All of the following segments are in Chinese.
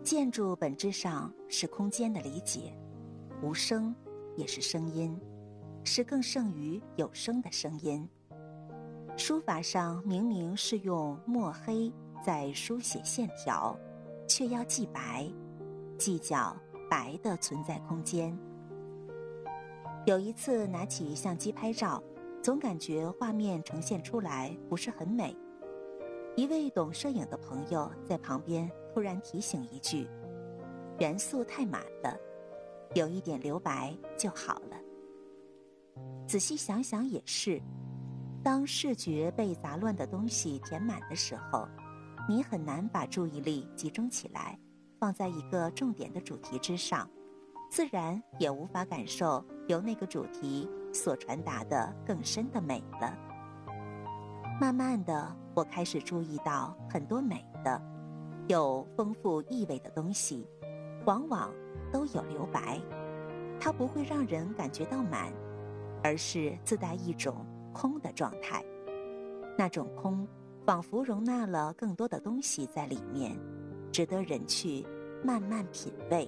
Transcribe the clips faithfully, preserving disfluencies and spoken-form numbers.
建筑本质上是空间的理解，无声也是声音，是更胜于有声的声音。书法上明明是用墨黑在书写线条，却要记白，计较白的存在空间。有一次拿起相机拍照，总感觉画面呈现出来不是很美。一位懂摄影的朋友在旁边突然提醒一句：元素太满了，有一点留白就好了。仔细想想也是，当视觉被杂乱的东西填满的时候，你很难把注意力集中起来，放在一个重点的主题之上，自然也无法感受由那个主题所传达的更深的美了。慢慢的，我开始注意到很多美的、有丰富意味的东西，往往都有留白。它不会让人感觉到满，而是自带一种空的状态。那种空，仿佛容纳了更多的东西在里面，值得人去慢慢品味。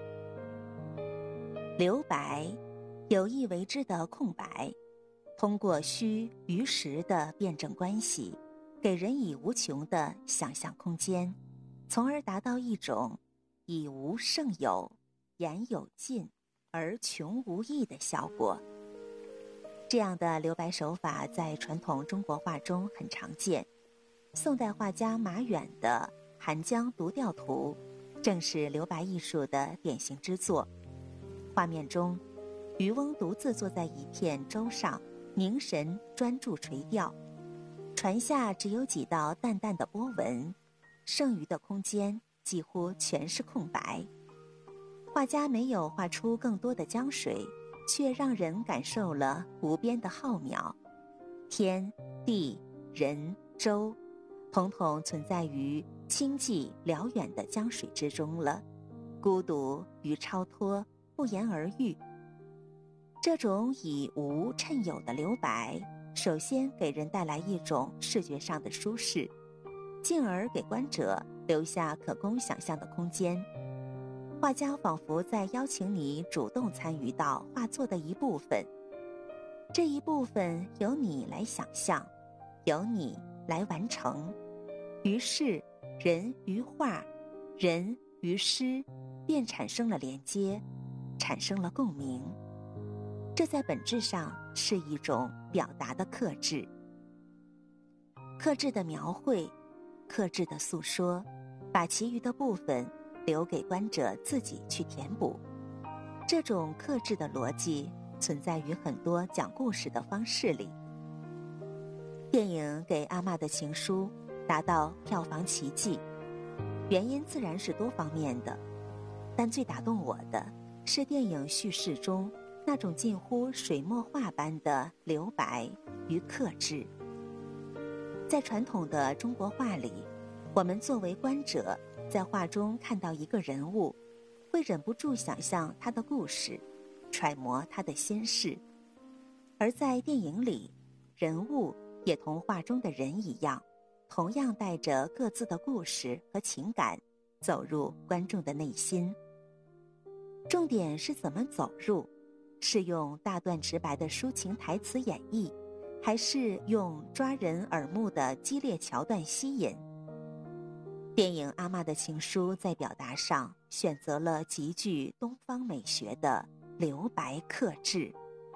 留白，有意为之的空白，通过虚与实的辩证关系，给人以无穷的想象空间，从而达到一种以无胜有、言有尽而穷无益的效果。这样的留白手法在传统中国画中很常见。宋代画家马远的《寒江独钓图》正是留白艺术的典型之作。画面中，渔翁独自坐在一片舟上，凝神专注垂钓，船下只有几道淡淡的波纹，剩余的空间几乎全是空白。画家没有画出更多的江水，却让人感受了无边的浩渺。天地人舟统统存在于清寂辽远的江水之中了，孤独与超脱不言而喻。这种以无衬有的留白，首先给人带来一种视觉上的舒适，进而给观者留下可供想象的空间。画家仿佛在邀请你主动参与到画作的一部分，这一部分由你来想象，由你来完成。于是人与画，人与诗便产生了连接，产生了共鸣。这在本质上是一种表达的克制，克制的描绘，克制的诉说，把其余的部分留给观者自己去填补。这种克制的逻辑存在于很多讲故事的方式里。电影《给阿嬷的情书》达到票房奇迹，原因自然是多方面的，但最打动我的是电影叙事中那种近乎水墨画般的留白与克制。在传统的中国画里，我们作为观者，在画中看到一个人物，会忍不住想象他的故事，揣摩他的心事。而在电影里，人物也同画中的人一样，同样带着各自的故事和情感，走入观众的内心。重点是怎么走入，是用大段直白的抒情台词演绎，还是用抓人耳目的激烈桥段吸引？电影《阿嬷的情书》在表达上选择了极具东方美学的留白克制。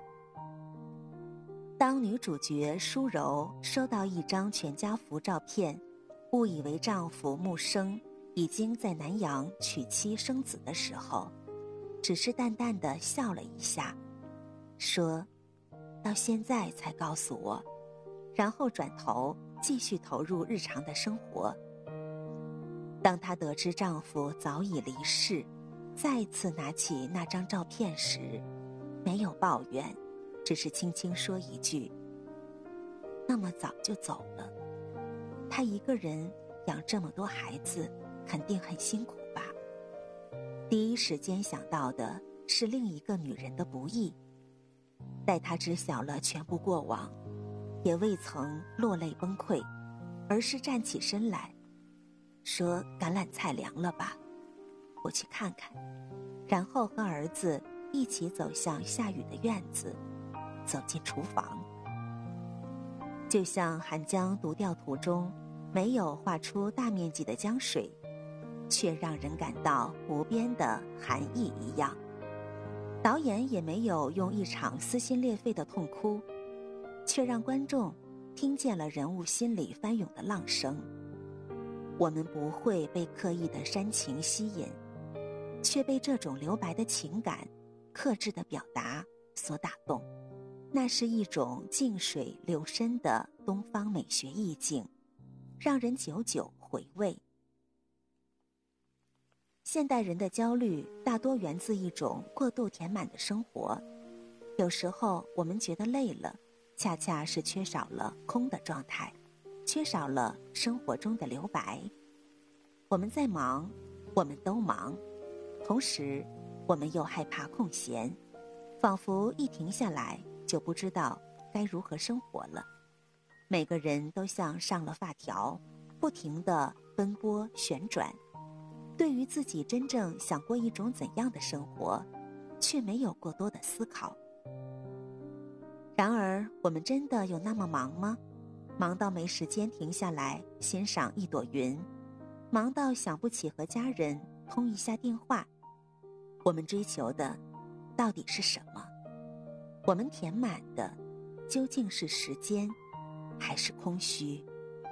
当女主角舒柔收到一张全家福照片，误以为丈夫穆生已经在南阳娶妻生子的时候，只是淡淡地笑了一下，说到现在才告诉我，然后转头继续投入日常的生活。当她得知丈夫早已离世，再次拿起那张照片时，没有抱怨，只是轻轻说一句：那么早就走了，她一个人养这么多孩子，肯定很辛苦吧。第一时间想到的是另一个女人的不易，待她知晓了全部过往，也未曾落泪崩溃，而是站起身来说：橄榄菜凉了吧， 我去看看，然后和儿子一起走向下雨的院子，走进厨房。就像寒江独钓图中没有画出大面积的江水，却让人感到无边的寒意一样。导演也没有用一场撕心裂肺的痛哭，却让观众听见了人物心里翻涌的浪声。我们不会被刻意的煽情吸引，却被这种留白的情感、克制的表达所打动。那是一种静水流深的东方美学意境，让人久久回味。现代人的焦虑大多源自一种过度填满的生活，有时候我们觉得累了，恰恰是缺少了空的状态，缺少了生活中的留白。我们在忙，我们都忙，同时我们又害怕空闲，仿佛一停下来就不知道该如何生活了。每个人都像上了发条，不停地奔波旋转，对于自己真正想过一种怎样的生活，却没有过多的思考。然而，我们真的有那么忙吗？忙到没时间停下来欣赏一朵云，忙到想不起和家人通一下电话。我们追求的到底是什么？我们填满的究竟是时间，还是空虚？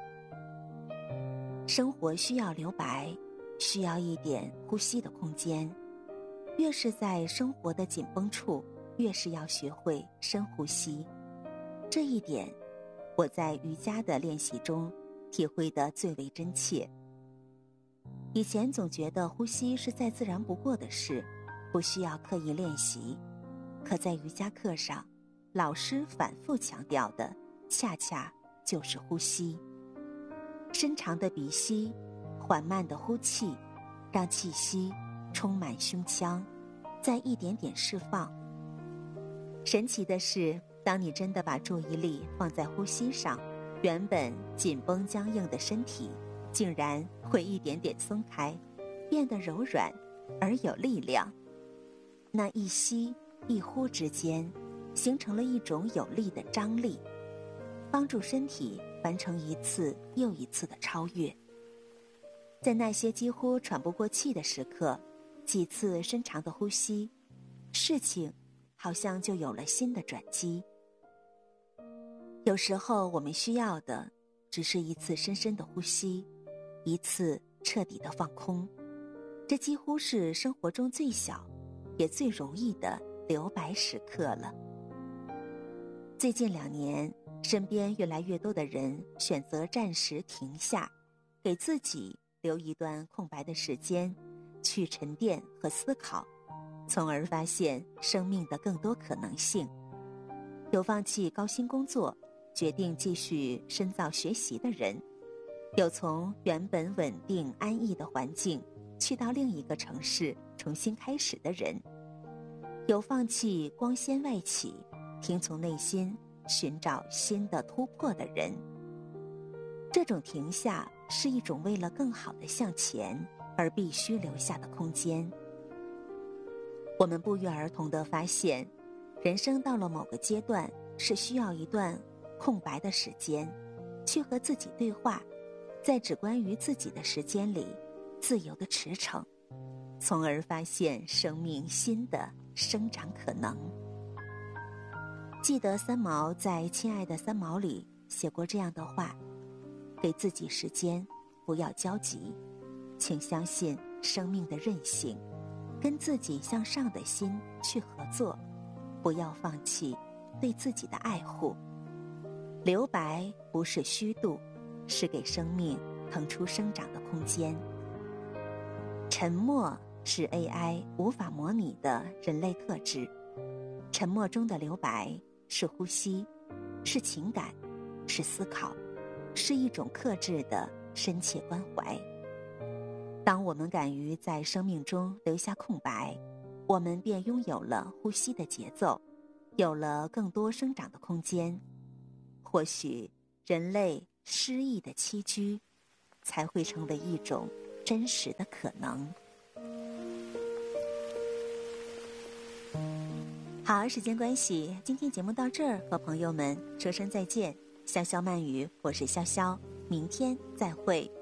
生活需要留白，需要一点呼吸的空间。越是在生活的紧绷处，越是要学会深呼吸。这一点，我在瑜伽的练习中体会得最为真切。以前总觉得呼吸是再自然不过的事，不需要刻意练习。可在瑜伽课上，老师反复强调的，恰恰就是呼吸。深长的鼻吸，缓慢的呼气，让气息充满胸腔，再一点点释放。神奇的是，当你真的把注意力放在呼吸上，原本紧绷僵硬的身体竟然会一点点松开，变得柔软而有力量。那一吸一呼之间，形成了一种有力的张力，帮助身体完成一次又一次的超越。在那些几乎喘不过气的时刻，几次深长的呼吸，事情好像就有了新的转机。有时候我们需要的只是一次深深的呼吸，一次彻底的放空。这几乎是生活中最小也最容易的留白时刻了。最近两年，身边越来越多的人选择暂时停下，给自己留一段空白的时间，去沉淀和思考，从而发现生命的更多可能性。有放弃高薪工作，决定继续深造学习的人，有从原本稳定安逸的环境去到另一个城市重新开始的人，有放弃光鲜外企，听从内心寻找新的突破的人。这种停下是一种为了更好的向前而必须留下的空间。我们不约而同地发现，人生到了某个阶段，是需要一段空白的时间，去和自己对话，在只关于自己的时间里自由地驰骋，从而发现生命新的生长可能。记得三毛在《亲爱的三毛》里写过这样的话：给自己时间，不要焦急，请相信生命的韧性，跟自己向上的心去合作，不要放弃对自己的爱护。留白不是虚度，是给生命腾出生长的空间。沉默是 A I 无法模拟的人类特质，沉默中的留白是呼吸，是情感，是思考，是一种克制的深切关怀。当我们敢于在生命中留下空白，我们便拥有了呼吸的节奏，有了更多生长的空间。或许人类诗意的栖居才会成为一种真实的可能。 好，时间关系，今天节目到这儿，和朋友们说声再见。潇潇慢语，我是潇潇，明天再会。